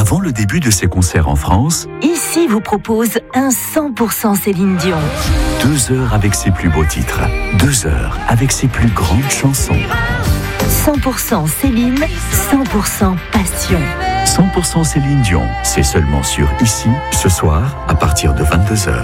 Avant le début de ses concerts en France, Ici vous propose un 100% Céline Dion. 2 heures avec ses plus beaux titres, 2 heures avec ses plus grandes chansons. 100% Céline, 100% passion. 100% Céline Dion, c'est seulement sur Ici, ce soir, à partir de 22h.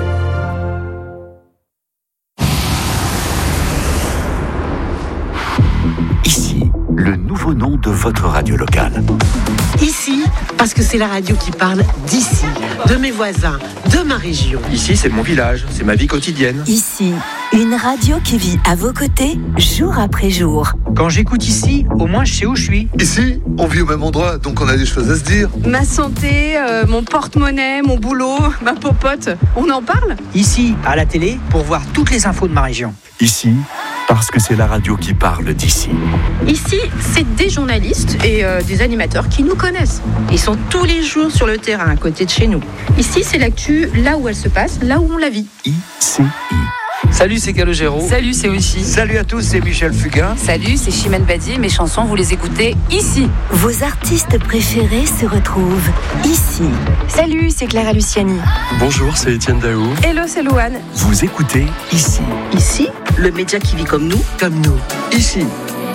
Ici, le nouveau nom de votre radio locale. Ici, parce que c'est la radio qui parle d'ici, de mes voisins, de ma région. Ici, c'est mon village, c'est ma vie quotidienne. Ici, une radio qui vit à vos côtés, jour après jour. Quand j'écoute ici, au moins je sais où je suis. Ici, on vit au même endroit, donc on a des choses à se dire. Ma santé, mon porte-monnaie, mon boulot, ma popote, on en parle ? Ici, à la télé, pour voir toutes les infos de ma région. Ici, parce que c'est la radio qui parle d'ici. Ici, c'est des journalistes et des animateurs qui nous connaissent. Ils sont tous les jours sur le terrain, à côté de chez nous. Ici, c'est l'actu, là où elle se passe, là où on la vit. ICI. Salut, c'est Calogero. Salut, c'est Oishi. Salut à tous, c'est Michel Fugain. Salut, c'est Chimène Badi. Mes chansons, vous les écoutez ici. Vos artistes préférés se retrouvent ici. Salut, c'est Clara Luciani. Bonjour, c'est Étienne Daou. Hello, c'est Louane. Vous écoutez Ici. Ici, le média qui vit comme nous. Ici.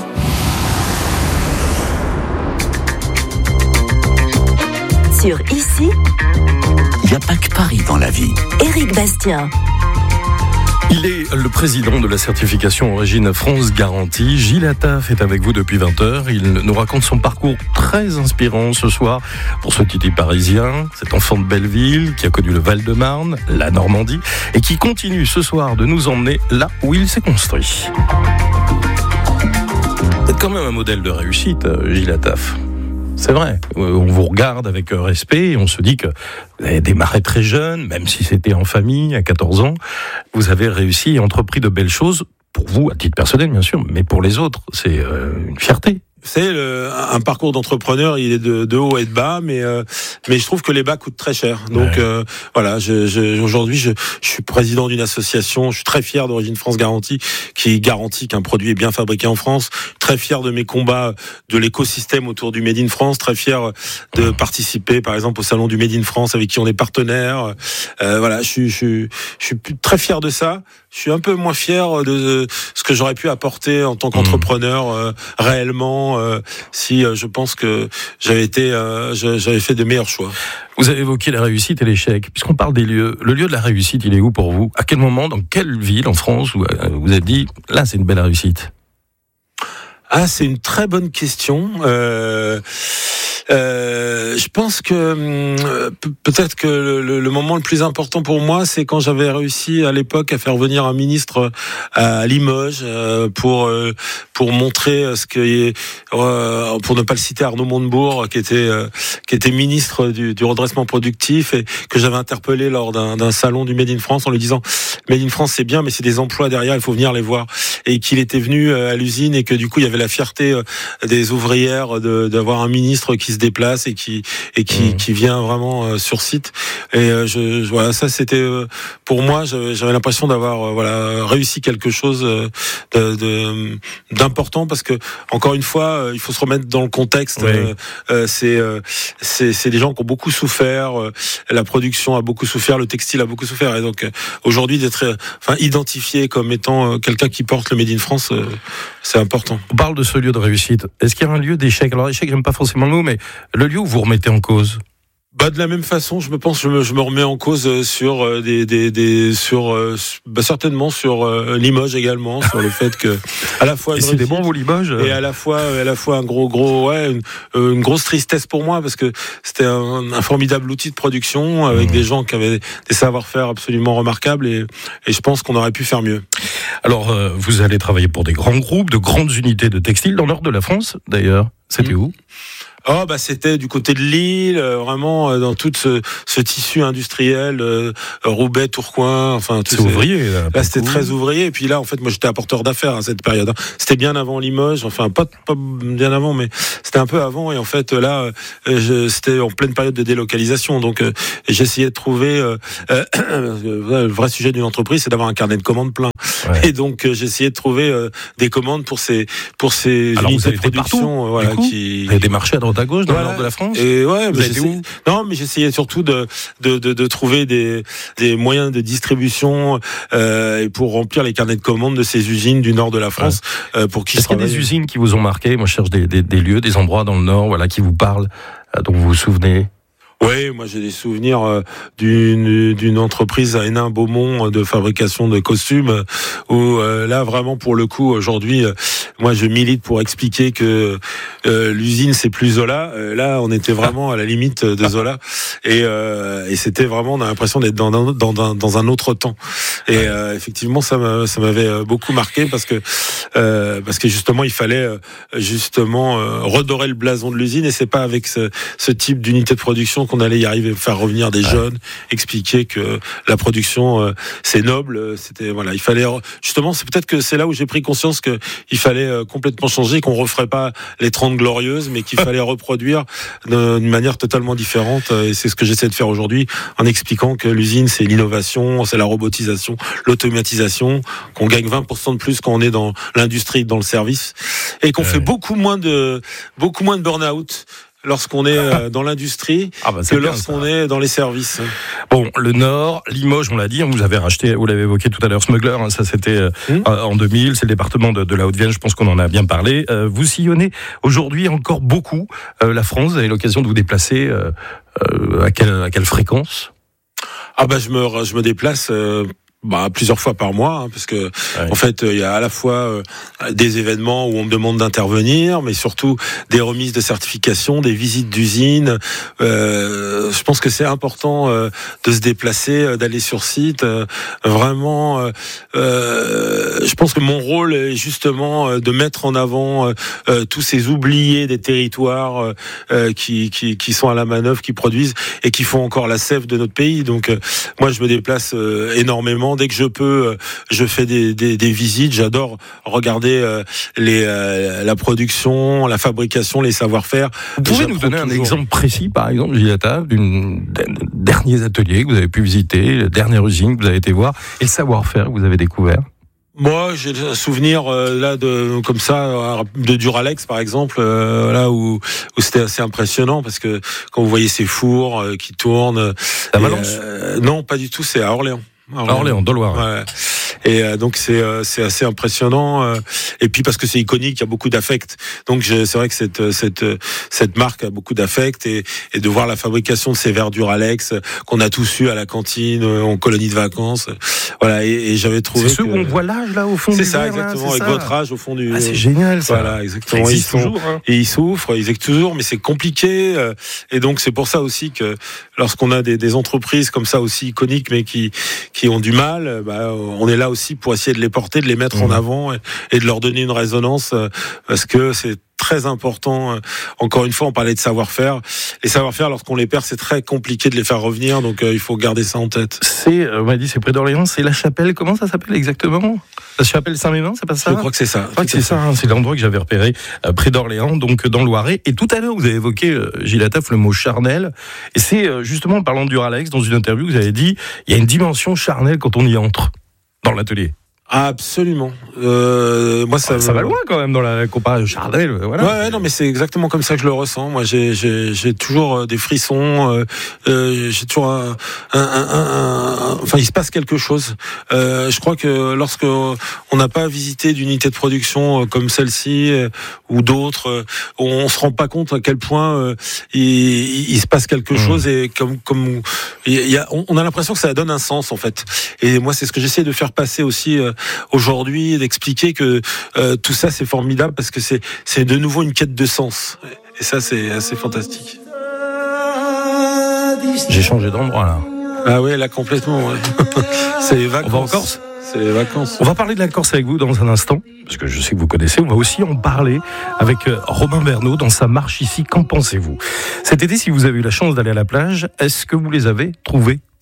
Sur Ici, Il n'y a pas que Paris dans la vie. Éric Bastien. Il est le président de la certification Origine France Garantie. Gilles Attaf est avec vous depuis 20h. Il nous raconte son parcours très inspirant ce soir pour ce titi parisien, cet enfant de Belleville qui a connu le Val-de-Marne, la Normandie et qui continue ce soir de nous emmener là où il s'est construit. Vous êtes quand même un modèle de réussite, Gilles Attaf. C'est vrai, on vous regarde avec respect et on se dit que vous avez démarré très jeune, même si c'était en famille, à 14 ans. Vous avez réussi et entrepris de belles choses, pour vous, à titre personnel bien sûr, mais pour les autres, c'est une fierté. C'est un parcours d'entrepreneur, il est de haut et de bas, mais je trouve que les bas coûtent très cher. Donc voilà, aujourd'hui je suis président d'une association, je suis très fier d'Origine France Garantie, qui garantit qu'un produit est bien fabriqué en France. Très fier de mes combats de l'écosystème autour du Made in France, très fier de participer par exemple au salon du Made in France avec qui on est partenaire. Voilà, je suis très fier de ça. Je suis un peu moins fier de ce que j'aurais pu apporter en tant qu'entrepreneur réellement si je pense que j'avais fait de meilleurs choix. Vous avez évoqué la réussite et l'échec. Puisqu'on parle des lieux, le lieu de la réussite, il est où pour vous ? À quel moment, dans quelle ville en France où vous avez dit là c'est une belle réussite ? Ah, c'est une très bonne question. Je pense que peut-être que le moment le plus important pour moi, c'est quand j'avais réussi à l'époque à faire venir un ministre à Limoges pour montrer ce que pour ne pas le citer, Arnaud Montebourg qui était ministre du redressement productif et que j'avais interpellé lors d'un salon du Made in France en lui disant Made in France c'est bien mais c'est des emplois derrière, il faut venir les voir, et qu'il était venu à l'usine et que du coup il y avait la fierté des ouvrières d'avoir un ministre qui se déplace et qui vient vraiment sur site. Et voilà, ça c'était pour moi, j'avais l'impression d'avoir réussi quelque chose d'important, parce que encore une fois, il faut se remettre dans le contexte. Oui. C'est des gens qui ont beaucoup souffert, la production a beaucoup souffert, le textile a beaucoup souffert, et donc aujourd'hui d'être identifié comme étant quelqu'un qui porte le Made in France, c'est important. On parle de ce lieu de réussite. Est-ce qu'il y a un lieu d'échec ? Alors échec, j'aime pas forcément le mot, mais le lieu où vous remettez en cause ? De la même façon, je me remets en cause sur certainement sur Limoges également, sur le fait que à la fois et c'est des bons vous Limoges et à la fois une grosse tristesse pour moi, parce que c'était un formidable outil de production avec des gens qui avaient des savoir-faire absolument remarquables, et je pense qu'on aurait pu faire mieux. Alors vous allez travailler pour des grands groupes, de grandes unités de textile dans le nord de la France d'ailleurs. C'était où ? C'était du côté de Lille, vraiment dans tout ce tissu industriel, Roubaix, Tourcoing, c'est ouvrier. Là, c'était très ouvrier. Et puis là, en fait, moi, j'étais apporteur d'affaires à cette période. C'était bien avant Limoges, pas bien avant, mais c'était un peu avant. Et en fait, là, c'était en pleine période de délocalisation. Donc, j'essayais de trouver le vrai sujet d'une entreprise, c'est d'avoir un carnet de commandes plein. Ouais. Et donc, j'essayais de trouver des commandes pour ces unités de production, beaucoup. Il y a des marchés à droite à gauche dans le nord de la France. Et ouais, mais j'essayais surtout de trouver des moyens de distribution et pour remplir les carnets de commandes de ces usines du nord de la France. Pour qui Est-ce qu'il y a des usines qui vous ont marqué? Moi, je cherche des lieux, des endroits dans le nord, voilà, qui vous parlent, dont vous vous souvenez. Oui, moi j'ai des souvenirs d'une entreprise à Hénin-Beaumont de fabrication de costumes où là vraiment pour le coup aujourd'hui moi je milite pour expliquer que l'usine c'est plus Zola. Là on était vraiment à la limite de Zola et c'était vraiment, on a l'impression d'être dans un autre temps. Et effectivement ça m'avait beaucoup marqué parce que justement il fallait redorer le blason de l'usine et c'est pas avec ce type d'unité de production qu'on allait y arriver, faire revenir des jeunes, expliquer que la production c'est noble, c'était voilà, il fallait justement, c'est peut-être que c'est là où j'ai pris conscience que il fallait complètement changer, qu'on referait pas les 30 glorieuses, mais qu'il fallait reproduire d'une manière totalement différente, et c'est ce que j'essaie de faire aujourd'hui en expliquant que l'usine c'est l'innovation, c'est la robotisation, l'automatisation, qu'on gagne 20% de plus quand on est dans l'industrie, dans le service, et qu'on fait beaucoup moins de burn-out lorsqu'on est dans l'industrie que lorsqu'on est dans les services. Bon, le Nord, Limoges, on l'a dit, vous avez racheté, vous l'avez évoqué tout à l'heure, Smuggler, ça c'était en 2000, c'est le département de la Haute-Vienne, je pense qu'on en a bien parlé. Vous sillonnez aujourd'hui encore beaucoup la France, vous avez l'occasion de vous déplacer à quelle fréquence? Je me déplace plusieurs fois par mois, parce que en fait il y a à la fois des événements où on me demande d'intervenir, mais surtout des remises de certification, des visites d'usines. Je pense que c'est important de se déplacer, d'aller sur site. Vraiment, je pense que mon rôle est justement de mettre en avant tous ces oubliés des territoires qui sont à la manœuvre, qui produisent et qui font encore la sève de notre pays. Donc moi je me déplace énormément. Dès que je peux, je fais des visites. J'adore regarder la production, la fabrication, les savoir-faire. Vous pouvez nous donner un exemple précis, par exemple, Gilles, d'une derniers ateliers que vous avez pu visiter, la dernière usine que vous avez été voir, et le savoir-faire que vous avez découvert? Moi, j'ai un souvenir de Duralex par exemple, là où c'était assez impressionnant parce que quand vous voyez ces fours qui tournent. À Valence ? Non, pas du tout. C'est à Orléans. Orléans, dans le Loiret. Ouais. Et donc c'est assez impressionnant. Et puis parce que c'est iconique, il y a beaucoup d'affect. Donc c'est vrai que cette marque a beaucoup d'affect et de voir la fabrication de ces verres Duralex qu'on a tous eu à la cantine, en colonie de vacances. Voilà. Et j'avais trouvé. C'est ceux où on voit l'âge là au fond du verre. C'est ça, exactement. Avec votre âge au fond du. Ah, c'est génial ça. Voilà, exactement. Ça existe toujours. Et ils souffrent, ils existent toujours, mais c'est compliqué. Et donc c'est pour ça aussi que lorsqu'on a des entreprises comme ça aussi iconiques, mais qui ont du mal, on est là aussi pour essayer de les porter, de les mettre en avant et de leur donner une résonance, parce que c'est très important. Encore une fois, on parlait de savoir-faire. Les savoir-faire, lorsqu'on les perd, c'est très compliqué de les faire revenir, donc il faut garder ça en tête. On m'a dit, c'est près d'Orléans, c'est La Chapelle, comment ça s'appelle exactement? La Chapelle Saint-Mémin, c'est pas ça? Je crois que c'est ça. Je crois que c'est ça, c'est l'endroit que j'avais repéré près d'Orléans, donc dans le Loiret. Et tout à l'heure, vous avez évoqué, Gilles Attaf, le mot charnel. Et c'est justement en parlant de Duralex, dans une interview, vous avez dit, il y a une dimension charnelle quand on y entre dans l'atelier. Absolument. Moi, ça va loin quand même dans la comparaison Charnel. Voilà. Ouais, non, mais c'est exactement comme ça que je le ressens. Moi, j'ai toujours des frissons. J'ai toujours enfin, il se passe quelque chose. Je crois que lorsque on n'a pas visité d'unité de production comme celle-ci ou d'autres, on se rend pas compte à quel point il se passe quelque chose et comme on a l'impression que ça donne un sens en fait. Et moi, c'est ce que j'essaie de faire passer aussi. Aujourd'hui, d'expliquer que tout ça c'est formidable parce que c'est de nouveau une quête de sens et ça c'est assez fantastique. J'ai changé d'endroit là. Ah ouais, là complètement. Ouais. C'est les vacances. On va en Corse. C'est les vacances. On va parler de la Corse avec vous dans un instant parce que je sais que vous connaissez. On va aussi en parler avec Robin Bernot dans sa marche ici. Qu'en pensez-vous? Cet été, si vous avez eu la chance d'aller à la plage, est-ce que vous les avez trouvées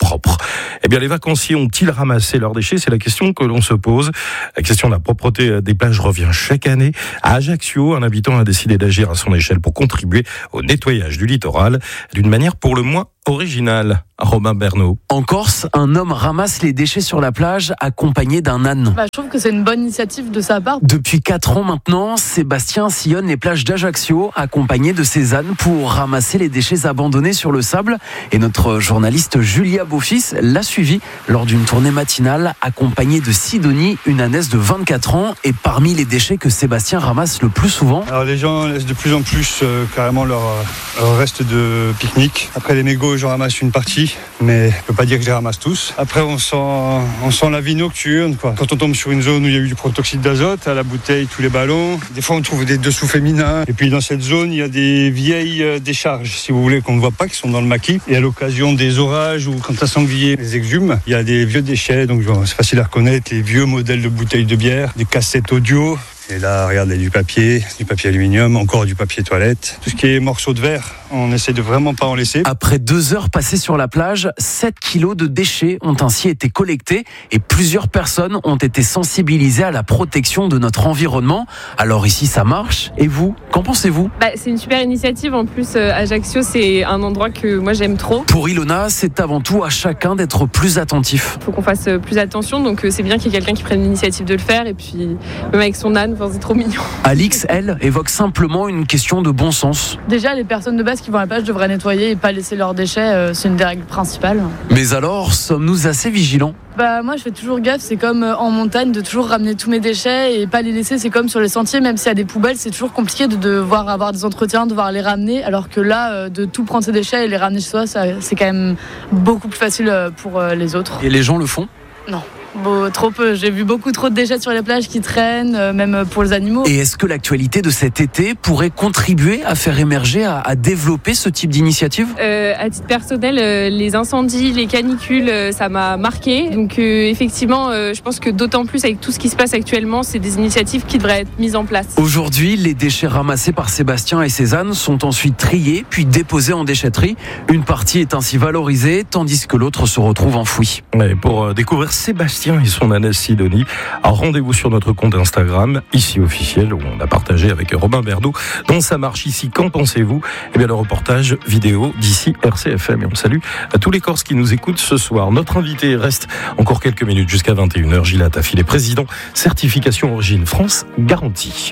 propre. Eh bien, les vacanciers ont-ils ramassé leurs déchets? C'est la question que l'on se pose. La question de la propreté des plages revient chaque année. À Ajaccio, un habitant a décidé d'agir à son échelle pour contribuer au nettoyage du littoral d'une manière pour le moins originale. Robin Bernot. En Corse, un homme ramasse les déchets sur la plage accompagné d'un âne. Je trouve que c'est une bonne initiative de sa part. Depuis 4 ans maintenant, Sébastien sillonne les plages d'Ajaccio accompagné de ses ânes pour ramasser les déchets abandonnés sur le sable. Et notre journaliste Julia Beaufils l'a suivi lors d'une tournée matinale accompagnée de Sidonie, une ânesse de 24 ans. Et parmi les déchets que Sébastien ramasse le plus souvent... Alors les gens laissent de plus en plus carrément leur reste de pique-nique. Après les mégots, j'en ramasse une partie. Mais je ne peux pas dire que je les ramasse tous. Après, on sent la vie nocturne, quoi. Quand on tombe sur une zone où il y a eu du protoxyde d'azote, à la bouteille, tous les ballons. Des fois, on trouve des dessous féminins. Et puis, dans cette zone, il y a des vieilles décharges, si vous voulez, qu'on ne voit pas, qui sont dans le maquis. Et à l'occasion des orages ou quand un sanglier les exhume, il y a des vieux déchets. Donc, c'est facile à reconnaître. Les vieux modèles de bouteilles de bière, des cassettes audio. Et là, regardez, du papier aluminium, encore du papier toilette. Tout ce qui est morceaux de verre, on essaie de vraiment pas en laisser. Après 2 heures passées sur la plage, 7 kilos de déchets ont ainsi été collectés et plusieurs personnes ont été sensibilisées à la protection de notre environnement. Alors ici, ça marche. Et vous, qu'en pensez-vous ? C'est une super initiative. En plus, Ajaccio, c'est un endroit que moi j'aime trop. Pour Ilona, c'est avant tout à chacun d'être plus attentif. Il faut qu'on fasse plus attention, donc c'est bien qu'il y ait quelqu'un qui prenne l'initiative de le faire. Et puis, même avec son âne, c'est trop mignon. Alix, elle, évoque simplement une question de bon sens. Déjà, les personnes de base qui vont à la plage devraient nettoyer et pas laisser leurs déchets. C'est une des règles principales. Mais alors, sommes-nous assez vigilants ? Moi, je fais toujours gaffe. C'est comme en montagne, de toujours ramener tous mes déchets et pas les laisser. C'est comme sur les sentiers, même s'il y a des poubelles, c'est toujours compliqué de devoir avoir des entretiens, de devoir les ramener. Alors que là, de tout prendre ses déchets et les ramener chez soi, c'est quand même beaucoup plus facile pour les autres. Et les gens le font ? Non. Trop peu. J'ai vu beaucoup trop de déchets sur les plages qui traînent, même pour les animaux. Et est-ce que l'actualité de cet été pourrait contribuer à faire émerger, à développer ce type d'initiative ? À titre personnel, les incendies, les canicules, ça m'a marqué. Donc effectivement, je pense que d'autant plus avec tout ce qui se passe actuellement, c'est des initiatives qui devraient être mises en place. Aujourd'hui, les déchets ramassés par Sébastien et ses ânes sont ensuite triés, puis déposés en déchetterie. Une partie est ainsi valorisée, tandis que l'autre se retrouve enfouie. Et pour découvrir Sébastien et son ânesse Sidonie, rendez-vous sur notre compte Instagram, ici officiel, où on a partagé avec Robin Bernot dans Ça marche ici. Qu'en pensez-vous ? Eh bien, le reportage vidéo d'ici RCFM. Et on salue à tous les Corses qui nous écoutent ce soir. Notre invité reste encore quelques minutes jusqu'à 21h. Gilles Attaf, il est président certification Origine France Garantie.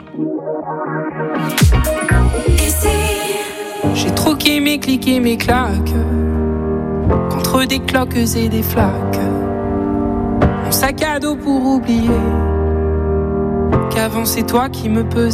J'ai troqué mes clics et mes claques contre des cloques et des flaques. Mon sac à dos pour oublier qu'avant c'est toi qui me pesais.